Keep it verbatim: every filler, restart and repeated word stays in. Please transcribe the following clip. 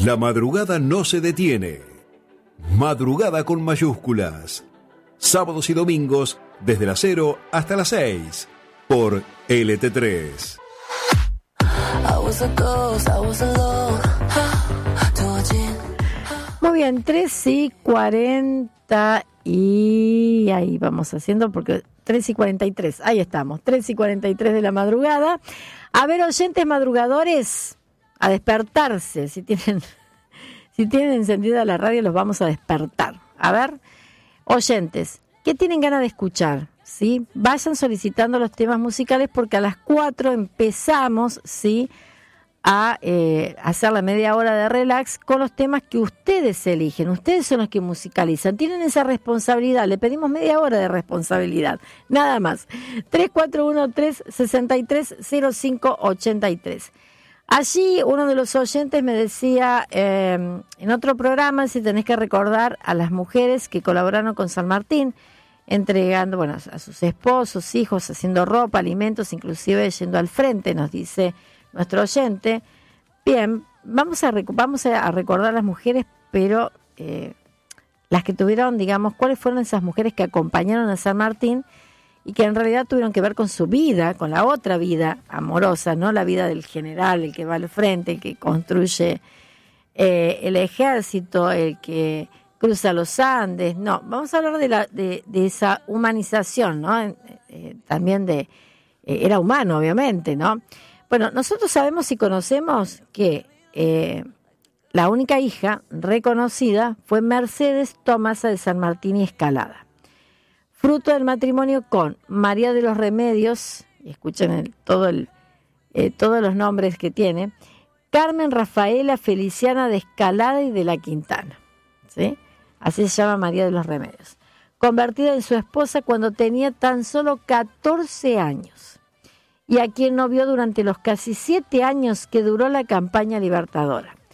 La madrugada no se detiene. Madrugada con mayúsculas. Sábados y domingos desde las cero hasta las seis por L T tres. Muy bien, tres y cuarenta y ahí vamos haciendo porque tres y cuarenta y tres, ahí estamos, tres y cuarenta y tres de la madrugada. A ver, oyentes madrugadores, a despertarse, si tienen, si tienen encendida la radio los vamos a despertar. A ver, oyentes, ¿qué tienen ganas de escuchar? ¿Sí? Vayan solicitando los temas musicales porque a las cuatro empezamos, ¿sí?, a eh, hacer la media hora de relax con los temas que ustedes eligen. Ustedes son los que musicalizan. Tienen esa responsabilidad. Le pedimos media hora de responsabilidad. Nada más. tres cuatro uno, tres seis tres, cero cinco ocho tres. Allí uno de los oyentes me decía eh, en otro programa si tenés que recordar a las mujeres que colaboraron con San Martín, entregando, bueno, a sus esposos, hijos, haciendo ropa, alimentos, inclusive yendo al frente, nos dice nuestro oyente. Bien, vamos a, rec- vamos a recordar a las mujeres, pero eh, las que tuvieron, digamos, cuáles fueron esas mujeres que acompañaron a San Martín y que en realidad tuvieron que ver con su vida, con la otra vida amorosa, no la vida del general, el que va al frente, el que construye eh, el ejército, el que cruza los Andes. No, vamos a hablar de, la, de, de esa humanización, ¿no? Eh, también de, eh, era humano, obviamente, ¿no? Bueno, nosotros sabemos y conocemos que eh, la única hija reconocida fue Mercedes Tomasa de San Martín y Escalada, fruto del matrimonio con María de los Remedios, y escuchen el, todo el, eh, todos los nombres que tiene, Carmen Rafaela Feliciana de Escalada y de la Quintana, ¿sí? Así se llama María de los Remedios, convertida en su esposa cuando tenía tan solo catorce años. Y a quien no vio durante los casi siete años que duró la campaña libertadora.